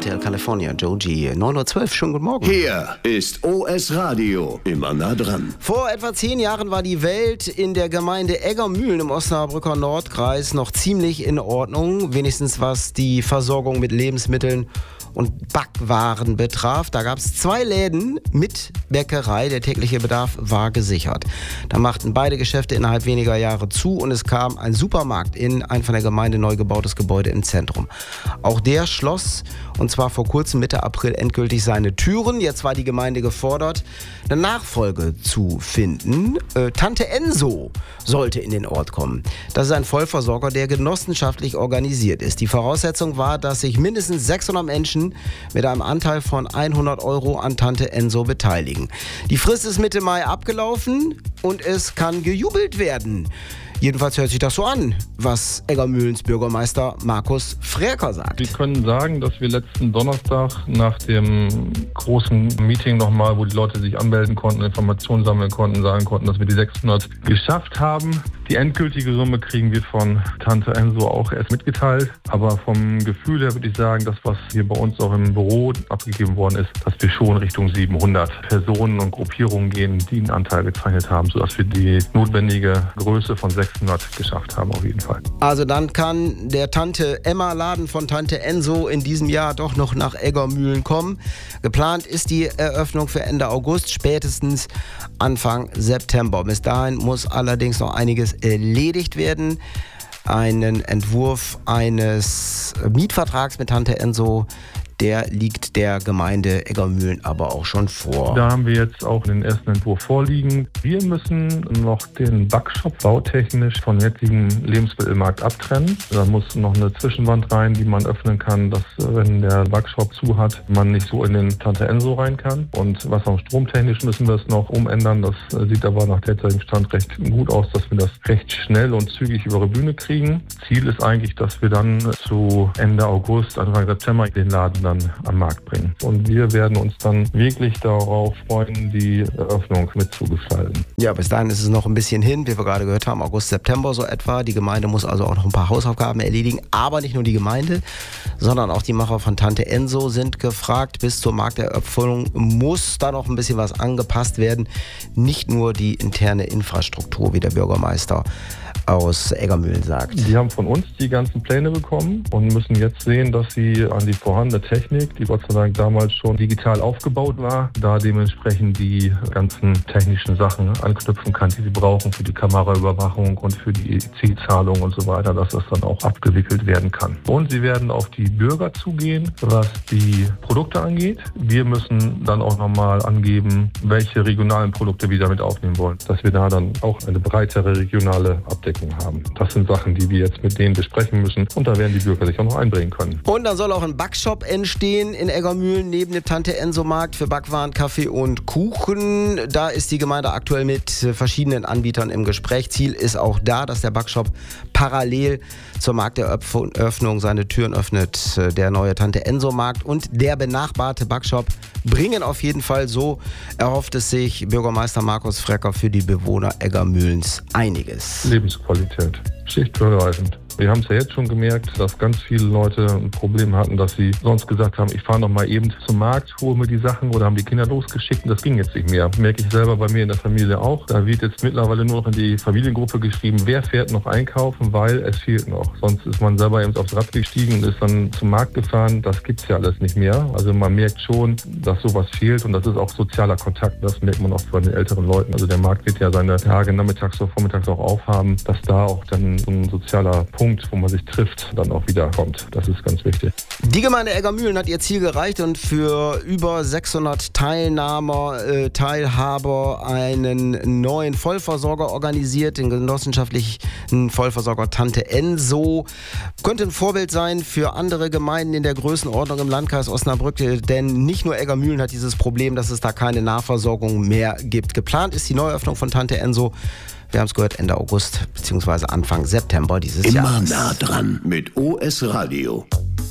Hotel California, Joe G. 9:12 Uhr, schönen guten Morgen. Hier ist OS Radio, immer nah dran. Vor etwa 10 Jahren war die Welt in der Gemeinde Eggermühlen im Osnabrücker Nordkreis noch ziemlich in Ordnung, wenigstens was die Versorgung mit Lebensmitteln und Backwaren betraf. Da gab es 2 Läden mit Bäckerei, der tägliche Bedarf war gesichert. Da machten beide Geschäfte innerhalb weniger Jahre zu und es kam ein Supermarkt in ein von der Gemeinde neu gebautes Gebäude im Zentrum. Auch der schloss, und zwar vor kurzem Mitte April, endgültig seine Türen. Jetzt war die Gemeinde gefordert, eine Nachfolge zu finden. Tante Enso sollte in den Ort kommen. Das ist ein Vollversorger, der genossenschaftlich organisiert ist. Die Voraussetzung war, dass sich mindestens 600 Menschen mit einem Anteil von 100 € an Tante Enso beteiligen. Die Frist ist Mitte Mai abgelaufen und es kann gejubelt werden. Jedenfalls hört sich das so an, was Eggermühlens Bürgermeister Markus Frerker sagt. Wir können sagen, dass wir letzten Donnerstag nach dem großen Meeting nochmal, wo die Leute sich anmelden konnten, Informationen sammeln konnten, sagen konnten, dass wir die 600 geschafft haben. Die endgültige Summe kriegen wir von Tante Enso auch erst mitgeteilt. Aber vom Gefühl her würde ich sagen, das, was hier bei uns auch im Büro abgegeben worden ist, dass wir schon Richtung 700 Personen und Gruppierungen gehen, die einen Anteil gezeichnet haben, sodass wir die notwendige Größe von 600 geschafft haben auf jeden Fall. Also dann kann der Tante Emma Laden von Tante Enso in diesem Jahr doch noch nach Eggermühlen kommen. Geplant ist die Eröffnung für Ende August, spätestens Anfang September. Bis dahin muss allerdings noch einiges erledigt werden. Einen Entwurf eines Mietvertrags mit Tante Enso, der liegt der Gemeinde Eggermühlen aber auch schon vor. Da haben wir jetzt auch den ersten Entwurf vorliegen. Wir müssen noch den Backshop bautechnisch vom jetzigen Lebensmittelmarkt abtrennen. Da muss noch eine Zwischenwand rein, die man öffnen kann, dass, wenn der Backshop zu hat, man nicht so in den Tante Enso rein kann. Und was auch stromtechnisch müssen wir es noch umändern. Das sieht aber nach derzeitigem Stand recht gut aus, dass wir das recht schnell und zügig über die Bühne kriegen. Ziel ist eigentlich, dass wir dann zu Ende August, Anfang September den Laden dann am Markt bringen. Und wir werden uns dann wirklich darauf freuen, die Eröffnung mitzugestalten. Ja, bis dahin ist es noch ein bisschen hin, wie wir gerade gehört haben, August, September so etwa. Die Gemeinde muss also auch noch ein paar Hausaufgaben erledigen, aber nicht nur die Gemeinde, sondern auch die Macher von Tante Enso sind gefragt. Bis zur Markteröffnung muss da noch ein bisschen was angepasst werden. Nicht nur die interne Infrastruktur, wie der Bürgermeister aus Eggermühlen sagt. Die haben von uns die ganzen Pläne bekommen und müssen jetzt sehen, dass sie an die vorhandene Technik, die Gott sei Dank damals schon digital aufgebaut war, da dementsprechend die ganzen technischen Sachen anknüpfen kann, die sie brauchen für die Kameraüberwachung und für die Zielzahlung und so weiter, dass das dann auch abgewickelt werden kann. Und sie werden auf die Bürger zugehen, was die Produkte angeht. Wir müssen dann auch nochmal angeben, welche regionalen Produkte wir damit aufnehmen wollen, dass wir da dann auch eine breitere regionale Abdeckung haben. Das sind Sachen, die wir jetzt mit denen besprechen müssen und da werden die Bürger sich auch noch einbringen können. Und dann soll auch ein Backshop entstehen in Eggermühlen neben dem Tante Enso Markt für Backwaren, Kaffee und Kuchen. Da ist die Gemeinde aktuell mit verschiedenen Anbietern im Gespräch. Ziel ist auch da, dass der Backshop parallel zur Markteröffnung seine Türen öffnet. Der neue Tante Enso Markt und der benachbarte Backshop bringen auf jeden Fall, so erhofft es sich Bürgermeister Markus Frerker, für die Bewohner Eggermühlens einiges. Lebensqualität, schichtübergreifend. Wir haben es ja jetzt schon gemerkt, dass ganz viele Leute ein Problem hatten, dass sie sonst gesagt haben, ich fahre noch mal eben zum Markt, hole mir die Sachen oder haben die Kinder losgeschickt und das ging jetzt nicht mehr. Merke ich selber bei mir in der Familie auch. Da wird jetzt mittlerweile nur noch in die Familiengruppe geschrieben, wer fährt noch einkaufen, weil es fehlt noch. Sonst ist man selber eben aufs Rad gestiegen und ist dann zum Markt gefahren. Das gibt's ja alles nicht mehr. Also man merkt schon, dass sowas fehlt und das ist auch sozialer Kontakt. Das merkt man auch bei den älteren Leuten. Also der Markt wird ja seine Tage nachmittags oder vormittags auch aufhaben, dass da auch dann so ein sozialer Punkt, wo man sich trifft, dann auch wieder kommt. Das ist ganz wichtig. Die Gemeinde Eggermühlen hat ihr Ziel erreicht und für über 600 Teilhaber einen neuen Vollversorger organisiert, den genossenschaftlichen Vollversorger Tante Enso. Könnte ein Vorbild sein für andere Gemeinden in der Größenordnung im Landkreis Osnabrück, denn nicht nur Eggermühlen hat dieses Problem, dass es da keine Nahversorgung mehr gibt. Geplant ist die Neuöffnung von Tante Enso. Wir haben es gehört, Ende August bzw. Anfang September dieses Jahres. Immer nah dran mit OS Radio.